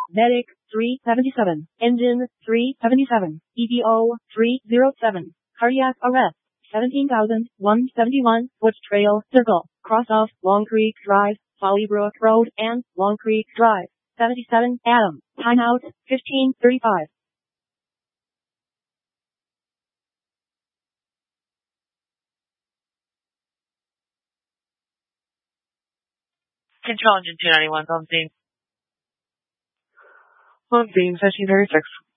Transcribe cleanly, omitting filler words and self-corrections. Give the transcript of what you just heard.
Medic 377. Engine 377. EPO 307. Cardiac arrest 17,171. Foot trail circle. Cross off Long Creek Drive, Follybrook Road, and Long Creek Drive. 77 Adam. Timeout 15:35. Control engine 291 on scene. On scene, 1536.